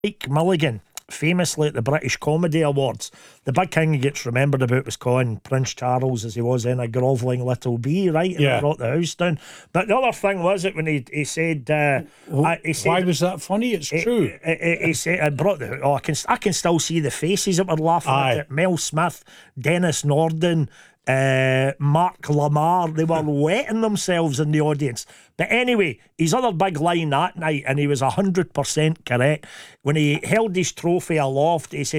Mike Mulligan, famously at the British Comedy Awards, the big thing he gets remembered about was calling Prince Charles, as he was then, a grovelling little bee, right? And Yeah. it brought the house down. But the other thing was it when he said, Why was that funny? It's true. he said, I brought the. Oh, I can still see the faces that were laughing Aye. at it. Mel Smith, Dennis Norden, Mark Lamar. They were wetting themselves in the audience. But anyway, his other big line that night, and he was 100% correct, when he held his trophy aloft, he said,